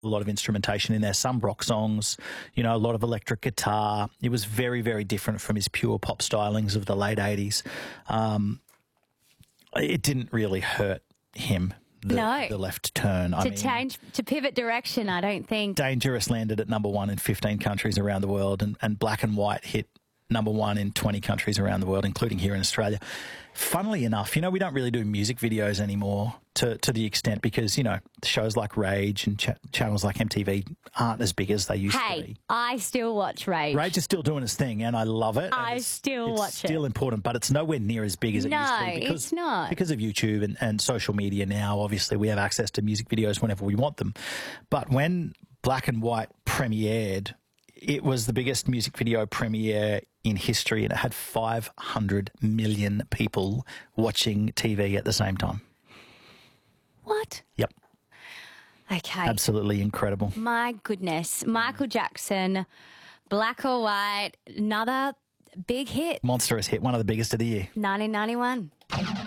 a lot of instrumentation in there, some rock songs, you know, a lot of electric guitar. It was very, very different from his pure pop stylings of the late 80s. It didn't really hurt him, the left turn. To pivot direction, I don't think. Dangerous landed at number 1 in 15 countries around the world, and Black and White hit number 1 in 20 countries around the world, including here in Australia. Funnily enough, you know, we don't really do music videos anymore to the extent because, you know, shows like Rage and channels like MTV aren't as big as they used to be. Hey, I still watch Rage. Rage is still doing its thing, and I love it. I still watch it. It's still important, but it's nowhere near as big as it used to be. No, it's not. Because of YouTube and social media now, obviously, we have access to music videos whenever we want them. But when Black and White premiered, it was the biggest music video premiere in history, and it had 500 million people watching TV at the same time. What? Yep. Okay. Absolutely incredible. My goodness. Michael Jackson, Black or White, another big hit. Monstrous hit, one of the biggest of the year. 1991.